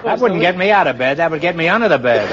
That wouldn't get me out of bed. That would get me under the bed.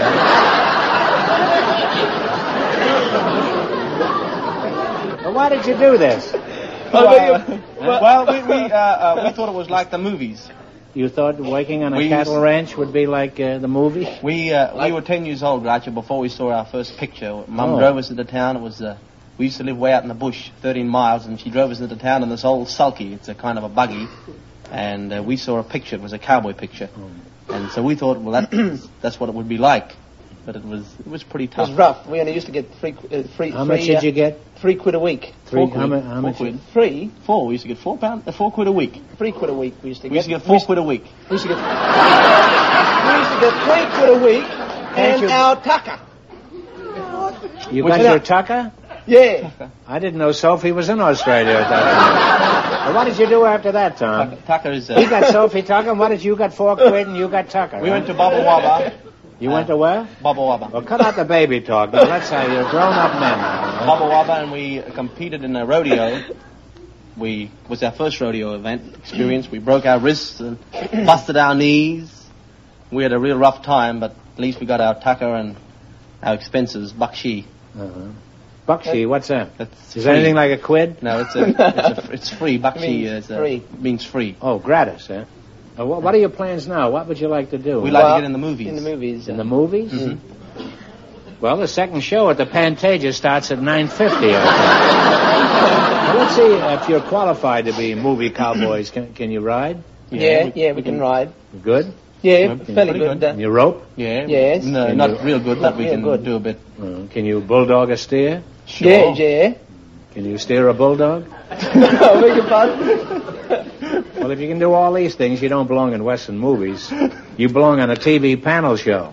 Well, why did you do this? Well, we thought it was like the movies. You thought working on a cattle ranch would be like the movie? We were 10 years old, Groucho, before we saw our first picture. Mum drove us into town. It was we used to live way out in the bush, 13 miles, and she drove us into town in this old sulky. It's a kind of a buggy, and we saw a picture. It was a cowboy picture, and so we thought, well, that's what it would be like. But it was pretty tough. It was rough. We only used to get free. How much did you get? £3 a week. How much? Free. £4. We used to get £4 a week. £3 a week. We used to get. We used to get £4 a week. We used to get. We used to get £3 a week and our tucker. You got your tucker? Yeah. I didn't know Sophie was in Australia at that time. Well, what did you do after that, Tom? Tucker is... He got Sophie Tucker, and what did you got £4 and you got Tucker? We went to Bubba Wubba. You went to where? Bubba Wubba. Well, cut out the baby talk. Now, let's say you're grown-up men now. Bubba Wubba, and we competed in a rodeo. It was our first rodeo event experience. We broke our wrists and busted our knees. We had a real rough time, but at least we got our tucker and our expenses, bakshi. Bakshi, what's that? Is that anything like a quid? No, it's free. Bakshi means free. Oh, gratis, eh? What are your plans now? What would you like to do? We'd like to get in the movies. In the movies. In the movies? Mm-hmm. Well, the second show at the Pantages starts at 9:50. Well, let's see if you're qualified to be movie cowboys. Can you ride? Yeah, we can ride. Good? Yeah, fairly good. Can you rope? Yeah. Yes. No, not real good, but we can do a bit. Can you bulldog a steer? Sure. Yeah. Can you steer a bulldog? No, beg your pardon? Well, if you can do all these things, you don't belong in Western movies. You belong on a TV panel show.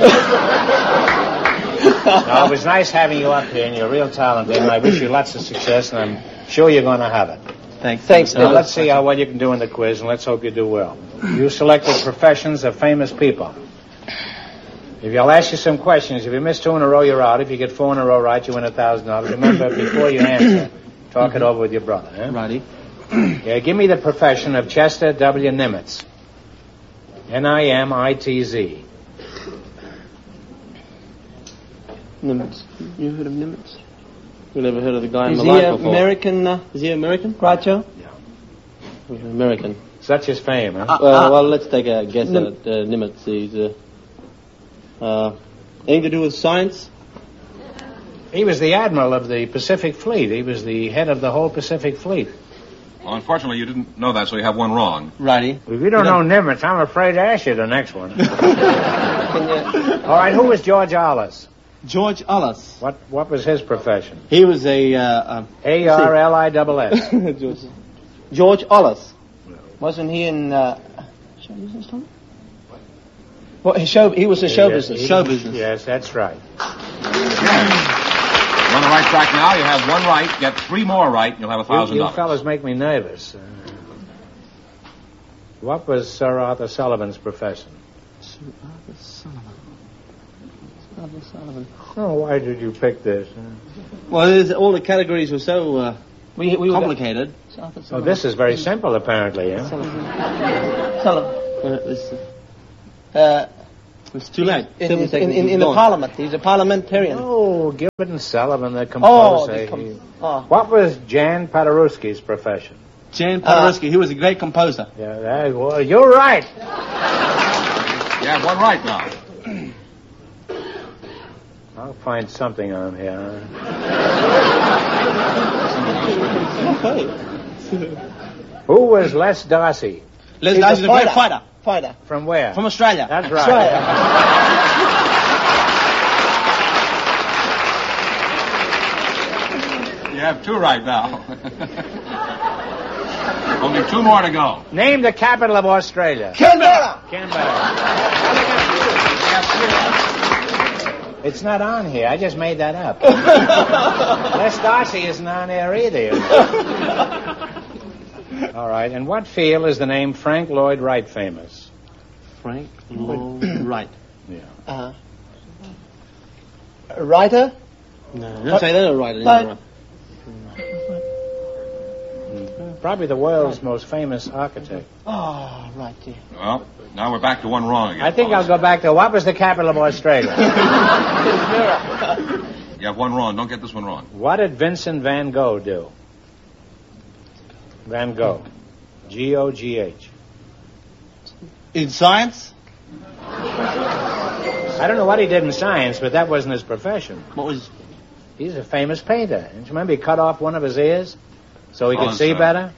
No, it was nice having you up here, and you're real talented, and I wish you lots of success, and I'm sure you're going to have it. Thanks. Now, let's see how well you can do in the quiz, and let's hope you do well. You selected professions of famous people. If I'll ask you some questions, if you miss 2 in a row, you're out. If you get 4 in a row right, you win $1,000. Remember, before you answer, talk it over with your brother. Eh? Righty. Yeah, give me the profession of Chester W. Nimitz. Nimitz. Nimitz. You heard of Nimitz? You never heard of the guy in the light before? Is he American? Groucho? Yeah. He's American. Such his fame, huh? Well, let's take a guess at Nimitz. He's anything to do with science? He was the admiral of the Pacific Fleet. He was the head of the whole Pacific Fleet. Well, unfortunately, you didn't know that, so you have one wrong. Righty. Well, if you don't know Nimitz, I'm afraid to ask you the next one. All right, who was George Arliss? George Arliss. What was his profession? He was a... A-R-L-I-S-S. George Arliss. Wasn't he in... Show business, Tom? Well, he was a show business. Show business. Yes, that's right. You're on the right track now. You have 1 right. Get 3 more right, and you'll have $1,000. You fellas make me nervous. What was Sir Arthur Sullivan's profession? Sir Arthur Sullivan. Oh, why did you pick this? Well, all the categories were so complicated. Oh, this is very simple, apparently. Yeah? Sullivan. It's too late. In the Parliament. He's a parliamentarian. Oh, Gilbert and Sullivan, the composer. What was Jan Paderewski's profession? Jan Paderewski. He was a great composer. Yeah, well, you're right. You have 1 right now. I'll find something on here. Who was Les Darcy? Les Darcy is a great fighter. From where? From Australia. That's right. You have 2 right now. Only 2 more to go. Name the capital of Australia. Canberra. It's not on here. I just made that up. Les Darcy isn't on there either. All right. In what field is the name Frank Lloyd Wright famous? Frank Lloyd Wright. Yeah. A writer? No, don't say that. A writer. Probably the world's most famous architect. Oh, right there. Well, now we're back to one wrong again. I think I'll go back to what was the capital of Australia? You have one wrong. Don't get this one wrong. What did Vincent van Gogh do? Van Gogh. G-O-G-H. In science? I don't know what he did in science, but that wasn't his profession. What was... He's a famous painter. Don't you remember he cut off one of his ears so he could see sir. better?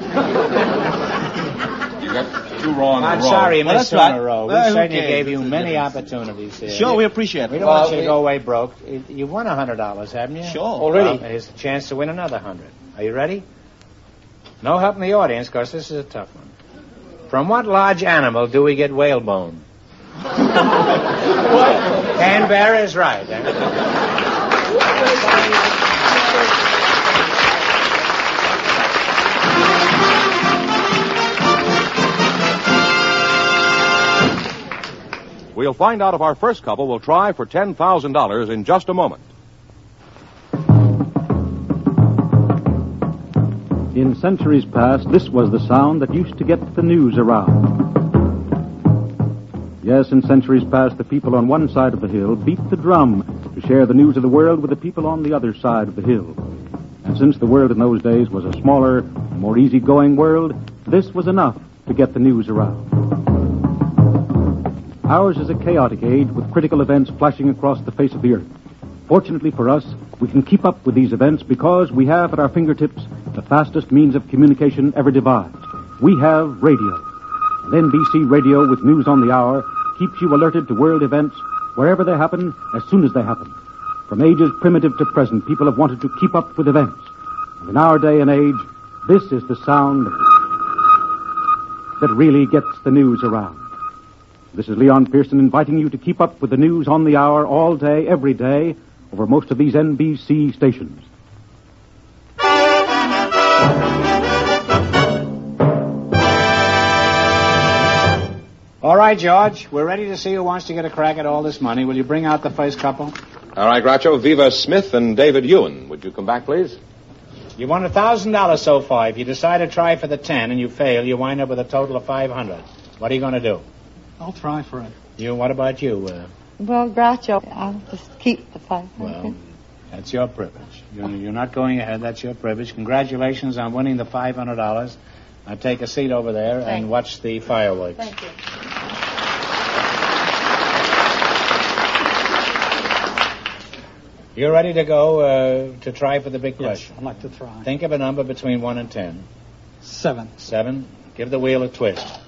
You got two wrong in a I'm row. sorry, Well, Miss that's right. Rowe. We Well, who certainly cares? gave you It's a many difference. opportunities here. Sure, we appreciate We it. don't want you to go away broke. You won $100, haven't you? Sure. Already. Well, here's a chance to win another 100. Are you ready? No help in the audience, because this is a tough one. From what large animal do we get whalebone? Canberra is right. We'll find out if our first couple will try for $10,000 in just a moment. In centuries past, this was the sound that used to get the news around. Yes, in centuries past, the people on one side of the hill beat the drum to share the news of the world with the people on the other side of the hill. And since the world in those days was a smaller, more easygoing world, this was enough to get the news around. Ours is a chaotic age with critical events flashing across the face of the earth. Fortunately for us, we can keep up with these events because we have at our fingertips the fastest means of communication ever devised. We have radio. And NBC Radio, with news on the hour, keeps you alerted to world events wherever they happen, as soon as they happen. From ages primitive to present, people have wanted to keep up with events. And in our day and age, this is the sound that really gets the news around. This is Leon Pearson inviting you to keep up with the news on the hour all day, every day, over most of these NBC stations. All right, George, we're ready to see who wants to get a crack at all this money. Will you bring out the first couple? All right, Groucho, Viva Smith and David Ewan. Would you come back, please? You won $1,000 so far. If you decide to try for the 10 and you fail, you wind up with a total of 500. What are you going to do? I'll try for it. What about you? Well, Groucho, I'll just keep the 500. Well, that's your privilege. You're not going ahead. That's your privilege. Congratulations on winning the $500. Now take a seat over there and watch the fireworks. Thank you. You're ready to go to try for the big question. I'd like to try. Think of a number between 1 and 10. 7. 7. Give the wheel a twist.